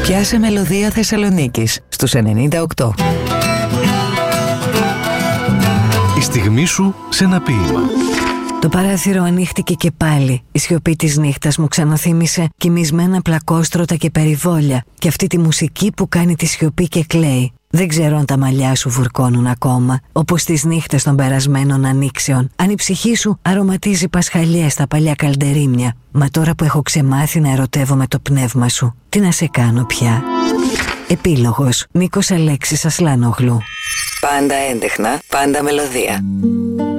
Πιάσε μελωδία Θεσσαλονίκης στους 98. Η στιγμή σου σε ένα ποίημα. Το παράθυρο ανοίχτηκε και πάλι. Η σιωπή της νύχτας μου ξαναθύμισε κοιμισμένα πλακόστρωτα και περιβόλια και αυτή τη μουσική που κάνει τη σιωπή και κλαίει. Δεν ξέρω αν τα μαλλιά σου βουρκώνουν ακόμα, όπως τις νύχτες των περασμένων ανοίξεων. Αν η ψυχή σου αρωματίζει πασχαλιές στα παλιά καλντερίμια. Μα τώρα που έχω ξεμάθει να ερωτεύομαι το πνεύμα σου, τι να σε κάνω πια. Επίλογος, Νίκος Αλέξης Ασλάνογλου. Πάντα έντεχνα, πάντα μελωδία.